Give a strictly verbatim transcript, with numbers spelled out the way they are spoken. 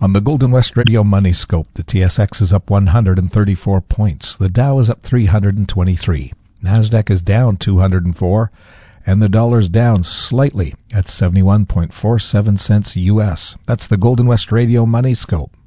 On the Golden West Radio Money Scope, the T S X is up one hundred thirty-four points. The Dow is up three hundred twenty-three. NASDAQ is down two hundred four. And the dollar's down slightly at seventy-one point four seven cents U S. That's the Golden West Radio Money Scope.